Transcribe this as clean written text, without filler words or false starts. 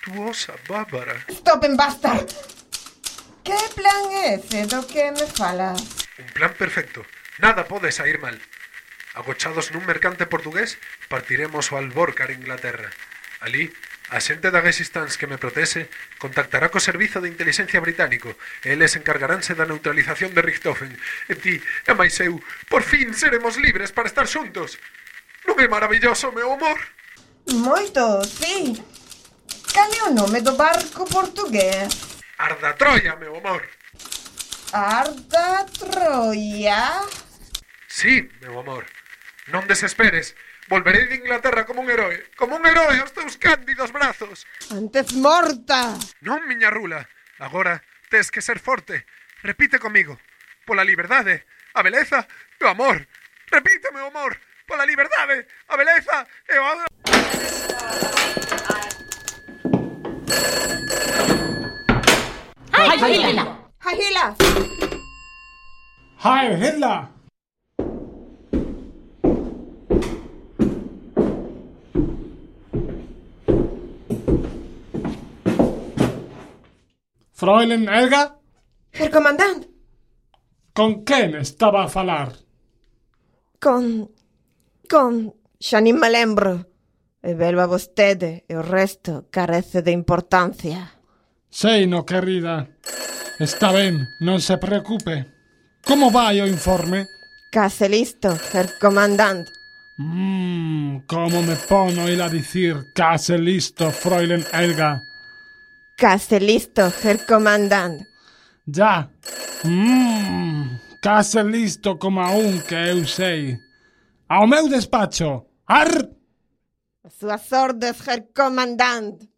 majestuosa Bárbara. Stoppen, basta! Que plan é ese do que me falas? Un plan perfecto. Nada pode sair mal. Agochados nun mercante portugués, partiremos ao Alborcar, Inglaterra. Ali, a xente da Resistance que me protese contactará co servizo de inteligencia británico e eles encargaránse da neutralización de Richthofen. E ti, e máis eu, por fin seremos libres para estar xuntos. Non é maravilloso, meu amor? Moito, sí. Cal é o nome do barco portugués? Arda Troia, meu amor. Arda Troia? Sí, meu amor. Non desesperes. Volverei de Inglaterra como un heroe aos teus cándidos brazos. Antes morta. Non, miña rula. Agora tes que ser forte. Repite comigo. Pola liberdade, a beleza e o amor. Repite, meu amor. Pola liberdade, a beleza e o amor. Heil Hitler! Heil Hitler! Heil Hitler! Fräulein Helga? Herr comandante! Con quen estaba a falar? Xa nin me lembro. E velo a vostede e o resto carece de importancia. Seino, querida. Está ben, non se preocupe. Como vai o informe? Case listo, Herr comandante. Como me pon oír a dicir case listo, Fräulein Helga. Case listo, Herr comandante. Ya. Case listo como a un que eu sei. Ao meu despacho. Arr! As súas ordes, Herr comandante.